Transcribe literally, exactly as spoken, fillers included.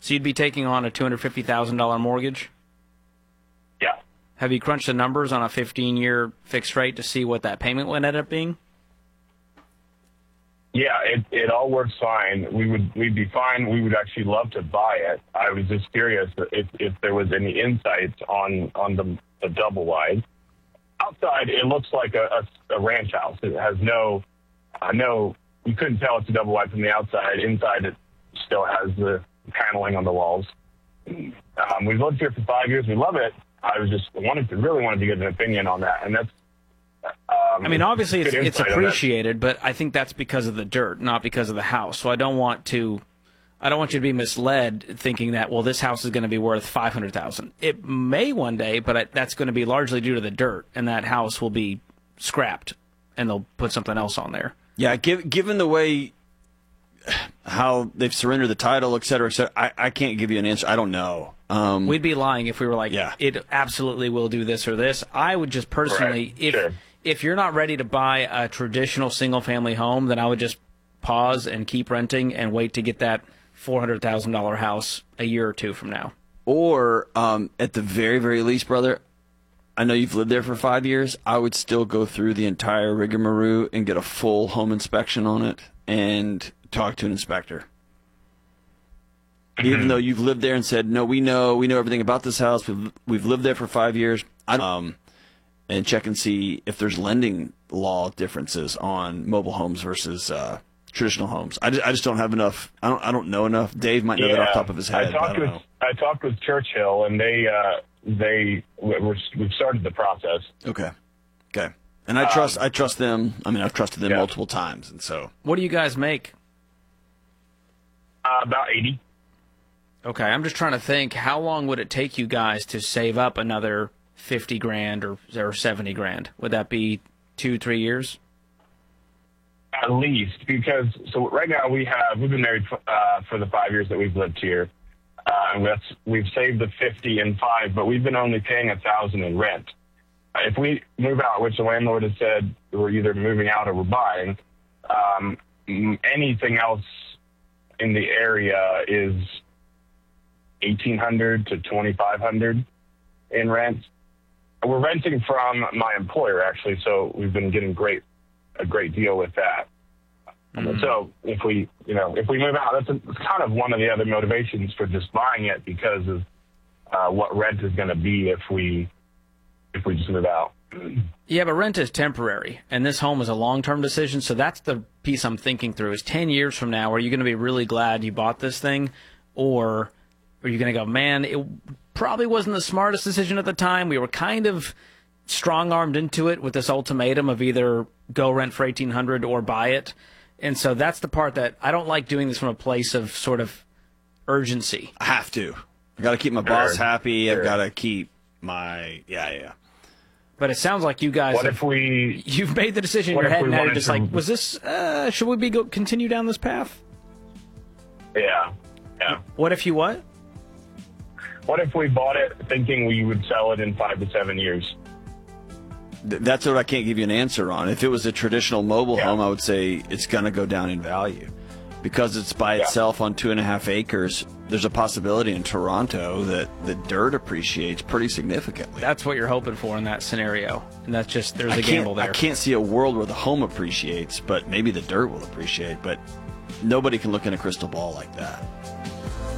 So you'd be taking on a two hundred fifty thousand dollars mortgage? Yeah. Have you crunched the numbers on a fifteen-year fixed rate to see what that payment would end up being? Yeah, it, it all works fine. We would we'd be fine. We would actually love to buy it. I was just curious if, if there was any insights on on the, the double wide. Outside, it looks like a, a, a ranch house. It has no, uh, no. You couldn't tell it's a double wide from the outside. Inside, it still has the paneling on the walls. Um, we've lived here for five years. We love it. I was just wanted to really wanted to get an opinion on that, and that's. Um, I mean, obviously it's, it's insight on that. appreciated, but I think that's because of the dirt, not because of the house. So I don't want to, I don't want you to be misled thinking that, well, this house is going to be worth five hundred thousand dollars. It may one day, but I, that's going to be largely due to the dirt, and that house will be scrapped, and they'll put something else on there. Yeah, give, given the way how they've surrendered the title, et cetera, et cetera, I, I can't give you an answer. I don't know. Um, We'd be lying if we were like, yeah. it absolutely will do this or this. I would just personally, Right. if Sure. if you're not ready to buy a traditional single-family home, then I would just pause and keep renting and wait to get that four hundred thousand dollars house a year or two from now. Or um, at the very, very least, brother, I know you've lived there for five years. I would still go through the entire rigmarole and get a full home inspection on it and talk to an inspector. Even though you've lived there and said, no, we know, we know everything about this house. We've, we've lived there for five years. I, um, and check and see if there's lending law differences on mobile homes versus uh, traditional homes. I just, I just don't have enough. I don't, I don't know enough. Dave might know Yeah. that off the top of his head. I talked I don't with know. I talked with Churchill, and they uh, they we're, we've started the process. Okay. Okay. And I trust, I trust them. I mean, I've trusted them Yeah. multiple times. And so, What do you guys make? Uh, about eighty. Okay, I'm just trying to think, how long would it take you guys to save up another fifty grand or, or seventy grand? Would that be two, three years? At least, because so right now we have we've been married uh, for the five years that we've lived here, uh, and that's we've saved the fifty in five, but we've been only paying a thousand in rent. Uh, if we move out, which the landlord has said we're either moving out or we're buying, um, m- anything else in the area is eighteen hundred to twenty five hundred in rent. We're renting from my employer actually, so we've been getting great a great deal with that. Mm-hmm. So if we, you know, if we move out, that's a, kind of one of the other motivations for just buying it because of uh, what rent is going to be if we if we just move out. Yeah, but rent is temporary, and this home is a long-term decision, so that's the piece I'm thinking through is ten years from now, are you going to be really glad you bought this thing, or are you going to go, man, it probably wasn't the smartest decision at the time. We were kind of strong-armed into it with this ultimatum of either go rent for eighteen hundred dollars or buy it. And so that's the part that I don't like doing this from a place of sort of urgency. I have to. I got to keep my boss Sure. happy. Sure. I've got to keep my, yeah, yeah. But it sounds like you guys What have, if we? you've made the decision in what your if head, we and now you're wanted just to- like, was this, uh, should we be go, continue down this path? Yeah, yeah. What if you what? What if we bought it thinking we would sell it in five to seven years? Th- That's what I can't give you an answer on. If it was a traditional mobile Yeah. home, I would say it's going to go down in value. Because it's by Yeah. itself on two and a half acres, there's a possibility in Toronto that the dirt appreciates pretty significantly. That's what you're hoping for in that scenario. And that's just, there's I a can't, gamble there. I can't see a world where the home appreciates, but maybe the dirt will appreciate. But nobody can look in a crystal ball like that.